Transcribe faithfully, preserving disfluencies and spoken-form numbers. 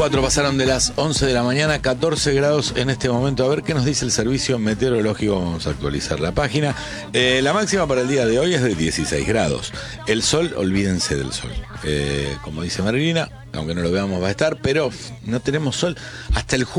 cuatro pasaron de las once de la mañana, catorce grados en este momento. A ver qué nos dice el servicio meteorológico. Vamos a actualizar la página. Eh, la máxima para el día de hoy es de dieciséis grados. El sol, olvídense del sol. Eh, como dice Marilina, aunque no lo veamos va a estar, pero no tenemos sol hasta el jueves.